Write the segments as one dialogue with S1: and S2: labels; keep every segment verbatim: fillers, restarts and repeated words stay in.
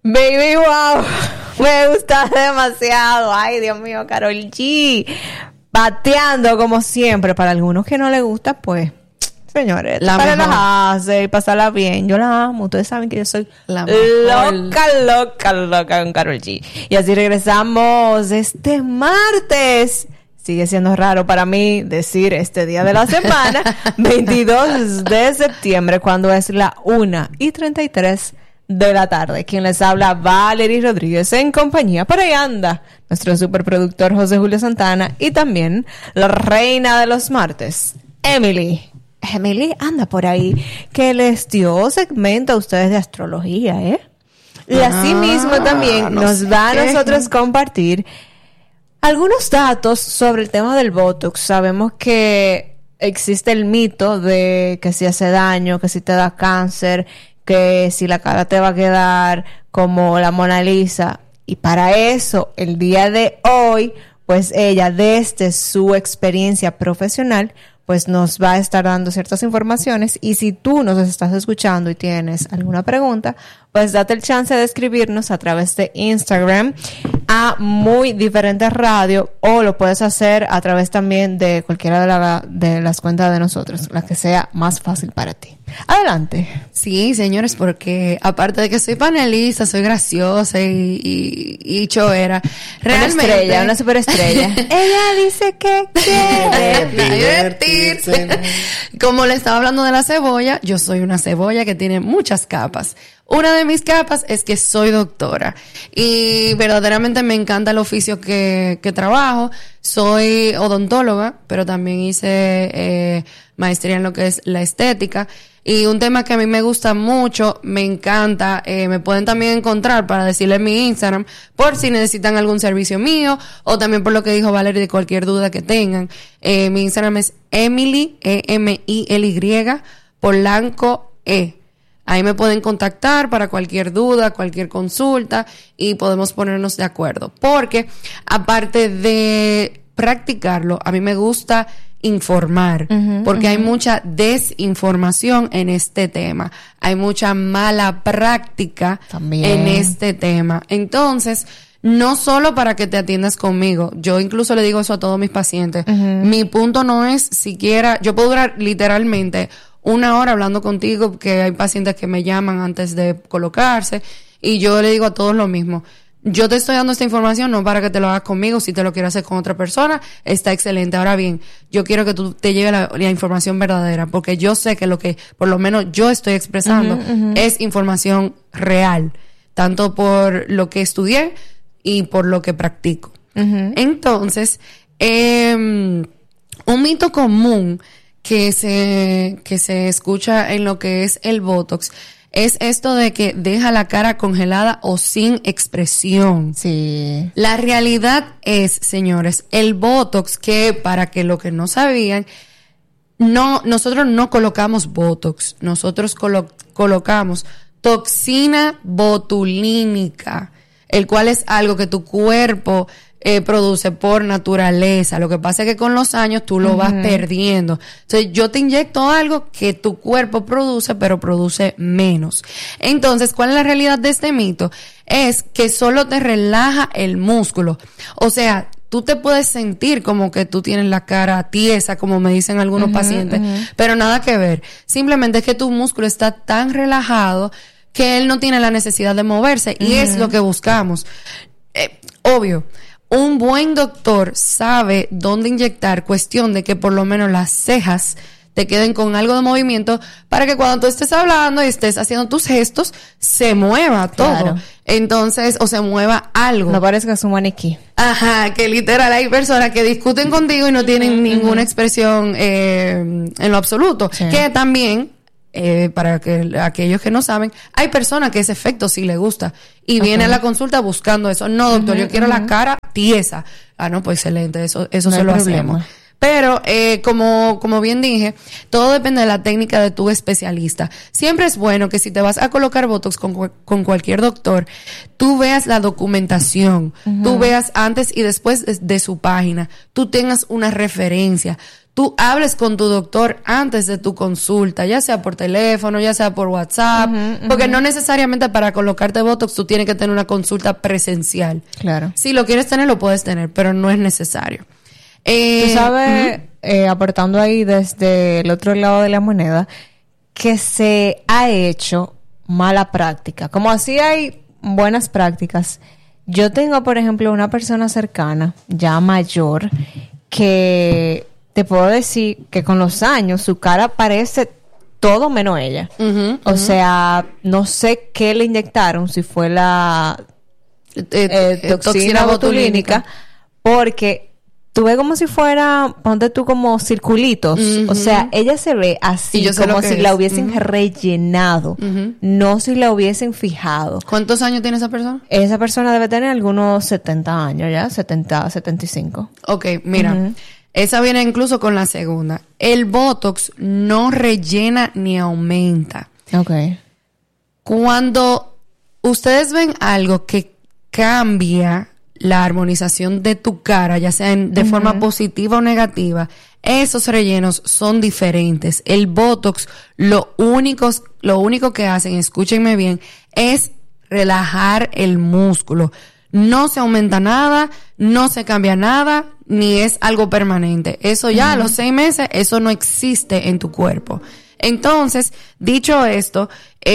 S1: Baby, wow, me gusta demasiado. Ay, Dios mío, Karol G. Bateando como siempre. Para algunos que no les gusta, pues, señores,
S2: la
S1: para relajarse y pasarla bien. Yo la amo. Ustedes saben que yo soy
S2: la
S1: loca, loca, loca con Karol G. Y así regresamos este martes. Sigue siendo raro para mí decir este día de la semana, veintidós de septiembre, cuando es la una y treinta y tres de la tarde. Quien les habla, Valerie Rodríguez, en compañía. Por ahí anda nuestro superproductor José Julio Santana y también la reina de los martes, Emily. Emily anda por ahí, que les dio segmento a ustedes de astrología, ¿eh? Y ah, así mismo también no nos va a nosotros compartir algunos datos sobre el tema del Botox. Sabemos que existe el mito de que si hace daño, que si te da cáncer, que si la cara te va a quedar como la Mona Lisa. Y para eso, el día de hoy, pues ella, desde su experiencia profesional, pues nos va a estar dando ciertas informaciones. Y si tú nos estás escuchando y tienes alguna pregunta, pues date el chance de escribirnos a través de Instagram a Muy Diferente Radio, o lo puedes hacer a través también de cualquiera de, la, de las cuentas de nosotros, la que sea más fácil para ti. Adelante.
S2: Sí, señores, porque aparte de que soy panelista, soy graciosa y, y, y choera. Realmente.
S1: Una estrella, una superestrella. Ella dice que quiere
S2: divertirse. Como le estaba hablando de la cebolla, yo soy una cebolla que tiene muchas capas. Una de mis capas es que soy doctora y verdaderamente me encanta el oficio que, que trabajo. Soy odontóloga, pero también hice eh, maestría en lo que es la estética. Y un tema que a mí me gusta mucho, me encanta, eh, me pueden también encontrar para decirle en mi Instagram, por si necesitan algún servicio mío, o también por lo que dijo Valerie, de cualquier duda que tengan. Eh, mi Instagram es Emily, E M I L Y, Polanco E. Ahí me pueden contactar para cualquier duda, cualquier consulta, y podemos ponernos de acuerdo. Porque, aparte de practicarlo, a mí me gusta informar, uh-huh, porque uh-huh. hay mucha desinformación en este tema. Hay mucha mala práctica también en este tema. Entonces, no solo para que te atiendas conmigo, yo incluso le digo eso a todos mis pacientes. Uh-huh. Mi punto no es siquiera, yo puedo durar literalmente una hora hablando contigo, que hay pacientes que me llaman antes de colocarse, y yo le digo a todos lo mismo. Yo te estoy dando esta información no para que te lo hagas conmigo. Si te lo quieres hacer con otra persona, está excelente. Ahora bien, yo quiero que tú te lleves la, la información verdadera, porque yo sé que lo que por lo menos yo estoy expresando uh-huh, uh-huh. es información real, tanto por lo que estudié y por lo que practico. Uh-huh. Entonces, eh, un mito común que se, que se escucha en lo que es el Botox es esto de que deja la cara congelada o sin expresión.
S1: Sí.
S2: La realidad es, señores, el Botox, que para que lo que no sabían, no, nosotros no colocamos Botox, nosotros colo- colocamos toxina botulínica, el cual es algo que tu cuerpo Eh, produce por naturaleza. Lo que pasa es que con los años tú lo uh-huh. vas perdiendo. Entonces yo te inyecto algo que tu cuerpo produce, pero produce menos. Entonces, ¿cuál es la realidad de este mito? Es que solo te relaja el músculo. O sea, tú te puedes sentir como que tú tienes la cara tiesa, como me dicen algunos uh-huh, pacientes, uh-huh. pero nada que ver. Simplemente es que tu músculo está tan relajado que él no tiene la necesidad de moverse, y uh-huh. es lo que buscamos. Eh, obvio. Un buen doctor sabe dónde inyectar, cuestión de que por lo menos las cejas te queden con algo de movimiento para que cuando tú estés hablando y estés haciendo tus gestos, se mueva todo. Claro. Entonces, o se mueva algo.
S1: No parezca un maniquí.
S2: Ajá, que literal hay personas que discuten contigo y no tienen uh-huh. ninguna expresión eh, en lo absoluto. Sí. Que también, eh, para que aquellos que no saben, hay personas que ese efecto sí le gusta y okay. viene a la consulta buscando eso. No, doctor, uh-huh, yo quiero uh-huh. la cara tiesa. Ah, no, pues excelente, eso, eso no se lo problema. hacemos. Pero, eh, como, como bien dije, todo depende de la técnica de tu especialista. Siempre es bueno que si te vas a colocar Botox con, con cualquier doctor, tú veas la documentación, uh-huh. tú veas antes y después de, de su página, tú tengas una referencia, tú hables con tu doctor antes de tu consulta, ya sea por teléfono, ya sea por WhatsApp, uh-huh, uh-huh. porque no necesariamente para colocarte Botox tú tienes que tener una consulta presencial.
S1: Claro.
S2: Si lo quieres tener, lo puedes tener, pero no es necesario.
S1: Eh, tú sabes, uh-huh. eh, aportando ahí desde el otro lado de la moneda, que se ha hecho mala práctica. Como así hay buenas prácticas. Yo tengo, por ejemplo, una persona cercana, ya mayor, que te puedo decir que con los años su cara parece todo menos ella. Uh-huh, o uh-huh. sea, no sé qué le inyectaron, si fue la eh, eh, toxina, toxina botulínica, botulínica, porque tú ves como si fuera, ponte tú como circulitos. Uh-huh. O sea, ella se ve así, como si es. la hubiesen uh-huh. rellenado, uh-huh. no si la hubiesen fijado.
S2: ¿Cuántos años tiene esa persona?
S1: Esa persona debe tener algunos setenta años ya, setenta, setenta y cinco.
S2: Ok, mira, uh-huh. esa viene incluso con la segunda. El Botox no rellena ni aumenta.
S1: Ok.
S2: Cuando ustedes ven algo que cambia la armonización de tu cara, ya sea en, de uh-huh. forma positiva o negativa, esos rellenos son diferentes. El Botox, lo único, lo único que hacen, escúchenme bien, es relajar el músculo. No se aumenta nada, no se cambia nada, ni es algo permanente. Eso ya uh-huh. a los seis meses, eso no existe en tu cuerpo. Entonces, dicho esto,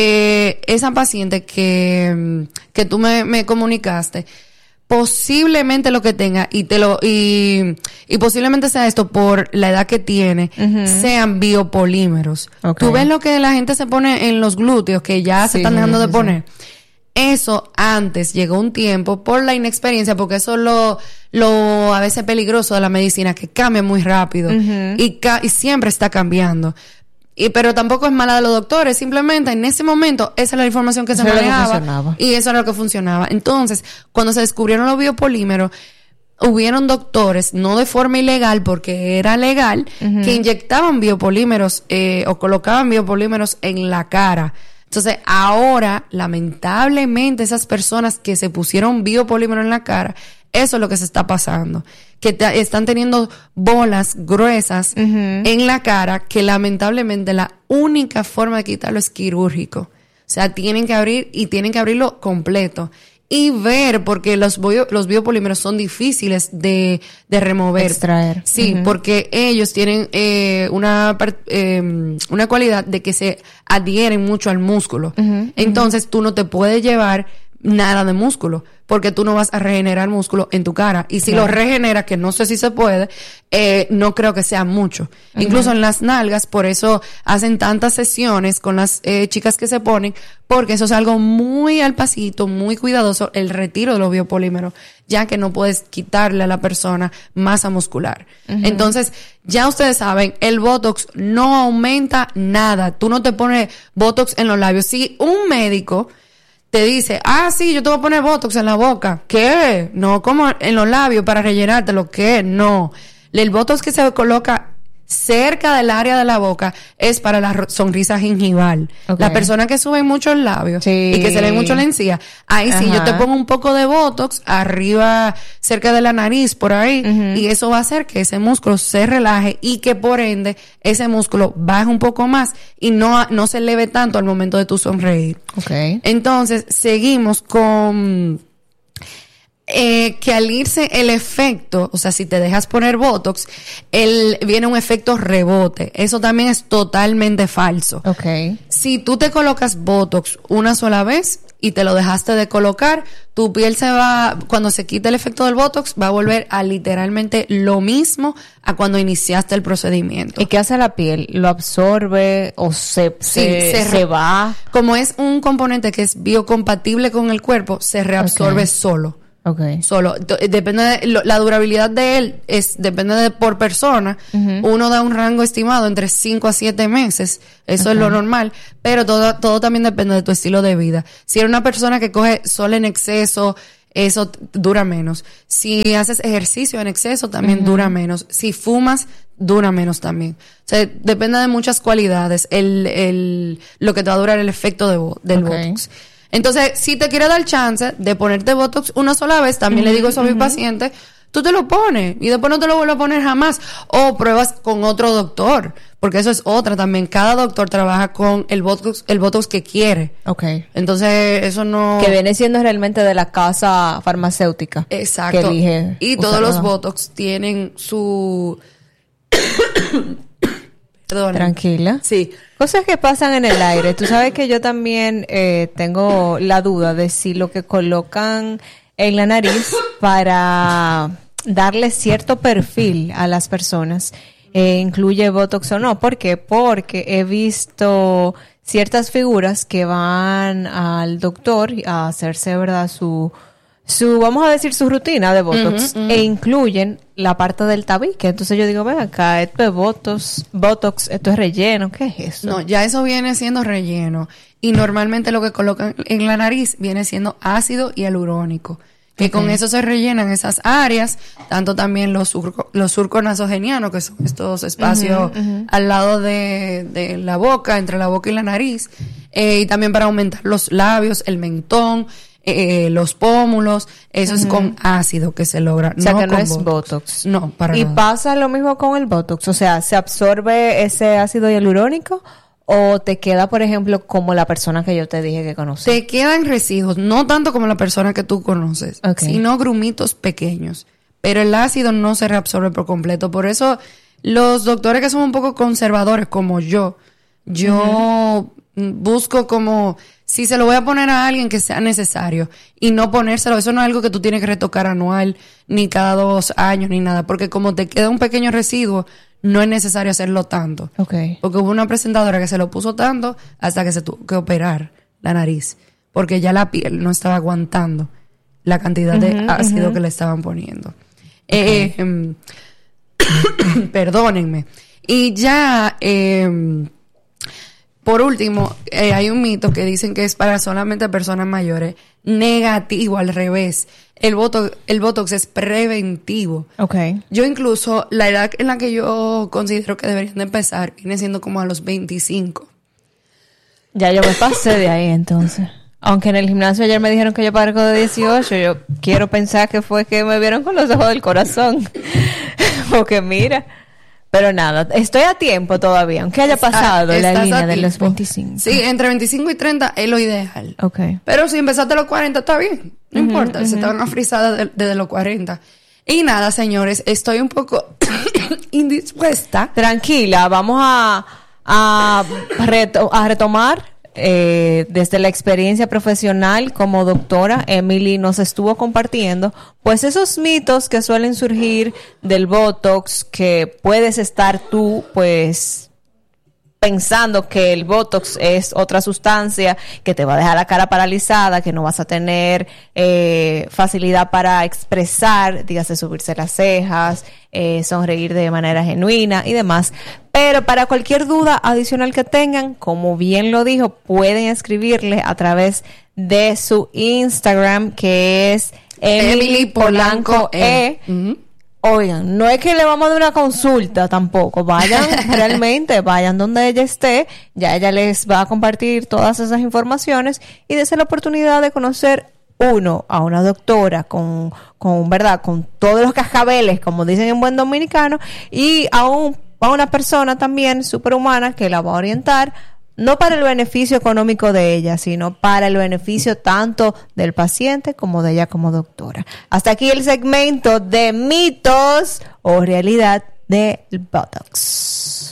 S2: eh, esa paciente que, que tú me, me comunicaste, posiblemente lo que tenga, y te lo, y, y posiblemente sea esto por la edad que tiene, uh-huh. sean biopolímeros. Okay. Tú ves lo que la gente se pone en los glúteos, que ya sí, se están dejando sí, de poner. Sí. Eso antes llegó un tiempo por la inexperiencia, porque eso es lo, lo a veces peligroso de la medicina, que cambia muy rápido, uh-huh. y, ca- y siempre está cambiando. Y, pero tampoco es mala de los doctores, simplemente en ese momento esa es la información que se eso manejaba y eso era lo que funcionaba. Entonces, cuando se descubrieron los biopolímeros, hubieron doctores, no de forma ilegal porque era legal, uh-huh. que inyectaban biopolímeros eh, o colocaban biopolímeros en la cara. Entonces, ahora, lamentablemente, esas personas que se pusieron biopolímero en la cara, eso es lo que se está pasando. Que te, están teniendo bolas gruesas uh-huh. en la cara, que lamentablemente la única forma de quitarlo es quirúrgico. O sea, tienen que abrir y tienen que abrirlo completo. Y ver, porque los, bio, los biopolímeros son difíciles de, de remover.
S1: Extraer.
S2: Sí, uh-huh. porque ellos tienen eh, una, eh, una cualidad de que se adhieren mucho al músculo. Uh-huh. Entonces, uh-huh. tú no te puedes llevar nada de músculo, porque tú no vas a regenerar músculo en tu cara. Y si claro. lo regeneras, que no sé si se puede, eh, no creo que sea mucho. Uh-huh. Incluso en las nalgas, por eso hacen tantas sesiones con las eh, chicas que se ponen, porque eso es algo muy al pasito, muy cuidadoso, el retiro de los biopolímeros, ya que no puedes quitarle a la persona masa muscular. Uh-huh. Entonces, ya ustedes saben, el Botox no aumenta nada. Tú no te pones Botox en los labios. Si un médico te dice, ah, sí, yo te voy a poner Botox en la boca. ¿Qué? No, como en los labios para rellenártelo. ¿Qué? No. El Botox que se coloca cerca del área de la boca es para la sonrisa gingival. Okay. La persona que sube mucho el labio sí. y que se le ve mucho la encía, ahí Ajá. sí, yo te pongo un poco de Botox arriba, cerca de la nariz, por ahí, uh-huh. y eso va a hacer que ese músculo se relaje y que por ende ese músculo baje un poco más y no, no se eleve tanto al momento de tu sonreír.
S1: Okay.
S2: Entonces, seguimos con Eh, que al irse el efecto, o sea, si te dejas poner Botox, el, viene un efecto rebote. Eso también es totalmente falso.
S1: Okay.
S2: Si tú te colocas Botox una sola vez y te lo dejaste de colocar, tu piel se va, cuando se quite el efecto del Botox, va a volver a literalmente lo mismo a cuando iniciaste el procedimiento.
S1: ¿Y qué hace la piel? ¿Lo absorbe o se,
S2: sí,
S1: se,
S2: se,
S1: se va?
S2: Como es un componente que es biocompatible con el cuerpo, se reabsorbe okay. solo.
S1: Okay.
S2: Solo, depende de, lo, la durabilidad de él es, depende de por persona. Uh-huh. Uno da un rango estimado entre cinco a siete meses. Eso okay. es lo normal. Pero todo, todo también depende de tu estilo de vida. Si eres una persona que coge sol en exceso, eso dura menos. Si haces ejercicio en exceso, también uh-huh. dura menos. Si fumas, dura menos también. O sea, depende de muchas cualidades. El, el, lo que te va a durar el efecto de, del okay. Botox. Entonces, si te quieres dar chance de ponerte Botox una sola vez, también uh-huh, le digo eso a uh-huh. mi paciente, tú te lo pones y después no te lo vuelves a poner jamás. O pruebas con otro doctor, porque eso es otra también. Cada doctor trabaja con el Botox, el Botox que quiere.
S1: Okay.
S2: Entonces, eso no...
S1: Que viene siendo realmente de la casa farmacéutica.
S2: Exacto.
S1: Que elige
S2: y
S1: usar,
S2: todos los
S1: ¿no?
S2: Botox tienen su... Perdón.
S1: Tranquila.
S2: Sí.
S1: Cosas que pasan en el aire. Tú sabes que yo también eh, tengo la duda de si lo que colocan en la nariz para darle cierto perfil a las personas eh, incluye Botox o no. ¿Por qué? Porque he visto ciertas figuras que van al doctor a hacerse, ¿verdad?, su... su, vamos a decir, su rutina de Botox, uh-huh, uh-huh. e incluyen la parte del tabique. Entonces yo digo, ven acá, esto es Botox, Botox, esto es relleno, ¿qué es eso?
S2: No, ya eso viene siendo relleno. Y normalmente lo que colocan en la nariz viene siendo ácido hialurónico. Que okay. con eso se rellenan esas áreas, tanto también los, surco, los surcos nasogenianos, que son estos espacios uh-huh, uh-huh. al lado de, de la boca, entre la boca y la nariz, eh, y también para aumentar los labios, el mentón, Eh, los pómulos, eso uh-huh. es con ácido que se logra.
S1: O sea,
S2: no
S1: que no
S2: con
S1: es
S2: Botox.
S1: Botox.
S2: No, para
S1: ¿Y
S2: nada.
S1: pasa lo mismo con el Botox? O sea, ¿se absorbe ese ácido hialurónico o te queda, por ejemplo, como la persona que yo te dije que conocí?
S2: Te quedan residuos, no tanto como la persona que tú conoces,
S1: okay.
S2: sino grumitos pequeños. Pero el ácido no se reabsorbe por completo. Por eso, los doctores que son un poco conservadores, como yo, yo uh-huh. busco como... si se lo voy a poner a alguien que sea necesario y no ponérselo, eso no es algo que tú tienes que retocar anual, ni cada dos años, ni nada, porque como te queda un pequeño residuo, no es necesario hacerlo tanto.
S1: Okay.
S2: Porque hubo una presentadora que se lo puso tanto hasta que se tuvo que operar la nariz, porque ya la piel no estaba aguantando la cantidad uh-huh, de ácido uh-huh. que le estaban poniendo. Okay. Eh, eh, perdónenme. Y ya... Eh, Por último, eh, hay un mito que dicen que es para solamente personas mayores. Negativo, al revés. El Botox, el Botox es preventivo.
S1: Okay.
S2: Yo incluso, la edad en la que yo considero que deberían de empezar viene siendo como a los veinticinco.
S1: Ya yo me pasé de ahí entonces. Aunque en el gimnasio ayer me dijeron que yo parezco de dieciocho, yo quiero pensar que fue que me vieron con los ojos del corazón. Porque mira... Pero nada, estoy a tiempo todavía, aunque haya pasado
S2: Estás
S1: la línea de los veinticinco.
S2: Sí, entre veinticinco y treinta es lo ideal.
S1: Okay.
S2: Pero si empezaste a los cuarenta, está bien. No uh-huh, importa, uh-huh. se te van a frizar desde, desde los cuarenta. Y nada, señores, estoy un poco indispuesta.
S1: Tranquila, vamos a, a, reto, a retomar eh, desde la experiencia profesional como doctora. Emily nos estuvo compartiendo pues esos mitos que suelen surgir del Botox, que puedes estar tú pues pensando que el Botox es otra sustancia que te va a dejar la cara paralizada, que no vas a tener eh, facilidad para expresar, dígase subirse las cejas, eh, sonreír de manera genuina y demás. Pero para cualquier duda adicional que tengan, como bien lo dijo, pueden escribirle a través de su Instagram, que es Emily Polanco E. Uh-huh. Oigan, no es que le vamos a dar una consulta tampoco, vayan realmente, vayan donde ella esté, ya ella les va a compartir todas esas informaciones y dense la oportunidad de conocer uno a una doctora con, con verdad, con todos los cascabeles, como dicen en buen dominicano, y a, un, a una persona también superhumana que la va a orientar, no para el beneficio económico de ella, sino para el beneficio tanto del paciente como de ella como doctora. Hasta aquí el segmento de mitos o realidad del Botox.